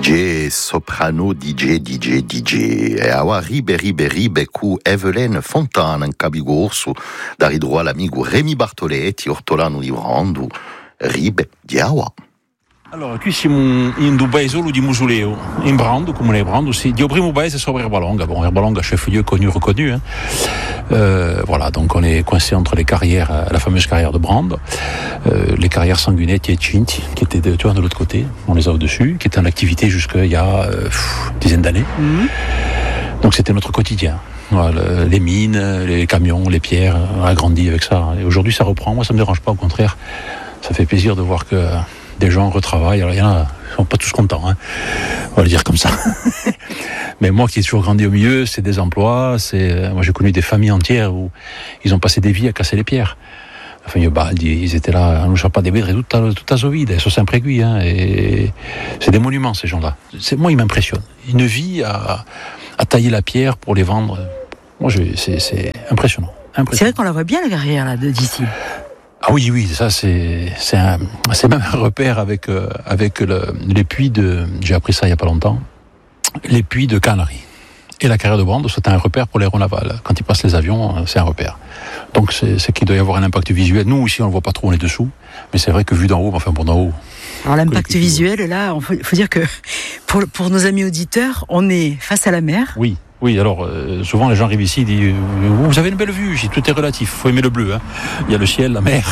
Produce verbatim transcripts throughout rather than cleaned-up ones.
J, soprano D J, D J, D J. E awa ribe, ribe, ribe cu Evelyn Fontana in Cabigorso, da ridroa l'amigo Rémi Bartoletti, ortolano livrando, ribe di awa. Allora, qui siamo in un paesolo di Musuleo, in Brando, comune Brando, sì. Dio primo paese sopra Erbalonga. Bon, Erbalonga, chef-lieu connu, reconnu. Hein. Euh, voilà, donc on est coincé entre les carrières, la fameuse carrière de Brando, euh, les carrières Sanguinetti et Cinti, qui étaient de, tu vois, de l'autre côté, on les a au-dessus, qui étaient en activité jusqu'il y a euh, pff, une dizaine d'années. Mmh. Donc c'était notre quotidien. Voilà, les mines, les camions, les pierres, on a grandi avec ça. Et aujourd'hui, ça reprend. Moi, ça me dérange pas, au contraire. Ça fait plaisir de voir que des gens retravaillent. Alors, il y en a, ils sont pas tous contents, hein. On va le dire comme ça. Mais moi qui ai toujours grandi au milieu, c'est des emplois. C'est... Moi, j'ai connu des familles entières où ils ont passé des vies à casser les pierres. Enfin, ils étaient là, non pas des vedre toute la, toute la sovide, sont sempre aiguilles, hein, et c'est des monuments, ces gens-là. C'est, moi, ils m'impressionnent. Une vie à, à tailler la pierre pour les vendre. Moi, je, c'est, c'est impressionnant, impressionnant. C'est vrai qu'on la voit bien, la carrière, là, de, d'ici. Ah oui, oui, ça c'est c'est, un, c'est même un repère avec euh, avec le, les puits de. J'ai appris ça il y a pas longtemps. Les puits de Canaries et la carrière de Brando, c'est un repère pour l'aéronaval. Quand ils passent les avions, c'est un repère. Donc c'est, c'est qu'il doit y avoir un impact visuel. Nous ici, on le voit pas trop, on est dessous, mais c'est vrai que vu d'en haut, enfin pour d'en haut. Alors l'impact visuel, là, il faut, faut dire que pour pour nos amis auditeurs, on est face à la mer. Oui. Oui, alors euh, souvent les gens arrivent ici et disent vous avez une belle vue, j'ai tout est relatif, faut aimer le bleu, hein. Il y a le ciel, la mer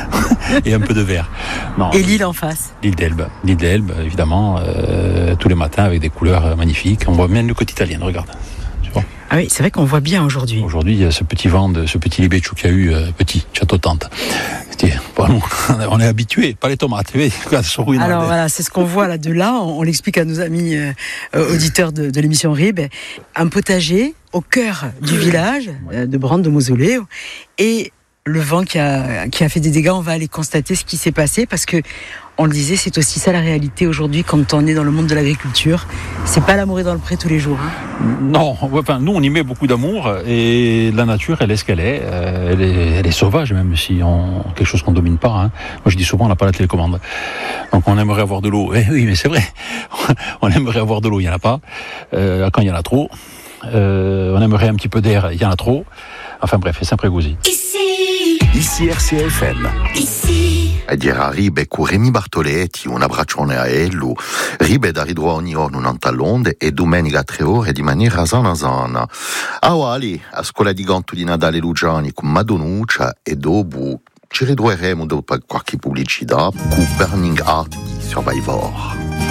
et un peu de vert. Non, et l'île en face. L'île d'Elbe, l'île d'Elbe évidemment, euh, tous les matins avec des couleurs magnifiques. On voit même le côte italienne, regarde. Tu vois. Ah oui, c'est vrai qu'on voit bien aujourd'hui. Aujourd'hui, il y a ce petit vent, de, ce petit libeccio qu'il y a eu, euh, petit château tante. Bon, on est habitué, pas les tomates. Alors voilà, c'est ce qu'on voit là de là. On, on l'explique à nos amis euh, auditeurs de, de l'émission Rib. Un potager au cœur du village euh, de Brando Musuleo, et le vent qui a qui a fait des dégâts. On va aller constater ce qui s'est passé parce que on le disait, c'est aussi ça la réalité aujourd'hui quand on est dans le monde de l'agriculture. C'est pas l'amour est dans le pré tous les jours. Hein. Non, enfin, nous on y met beaucoup d'amour et la nature elle est ce qu'elle est. Euh, elle est, elle est sauvage même si on quelque chose qu'on domine pas. Hein. Moi je dis souvent on n'a pas la télécommande. Donc on aimerait avoir de l'eau. Eh oui mais c'est vrai. On aimerait avoir de l'eau, il y en a pas. Euh, quand il y en a trop, euh, on aimerait un petit peu d'air, il y en a trop. Enfin bref, c'est sempre così. Ici, ici R C F M. Ici. Ed era Ribe cu Rémi Bartoletti, un abbraccione a Ellu. Ribe da ridroa ogni giorno un'anta l'onde e domenica a tre ore di maniera zana zana. Ah, ali, a scuola di canto di Natale Luciani con Madonuccia e dopo ci ridroeremo dopo qualche pubblicità con Burning Heart di Survivor.